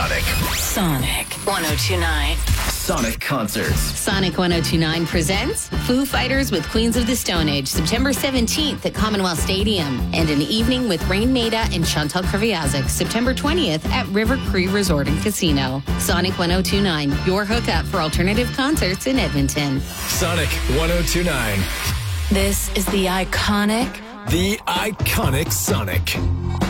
Sonic. Sonic 1029. Sonic Concerts. Sonic 1029 presents Foo Fighters with Queens of the Stone Age, September 17th at Commonwealth Stadium, and an evening with Rain Maida and Chantal Kreviazuk, September 20th at River Cree Resort and Casino. Sonic 1029, your hookup for alternative concerts in Edmonton. Sonic 1029. This is the iconic Sonic.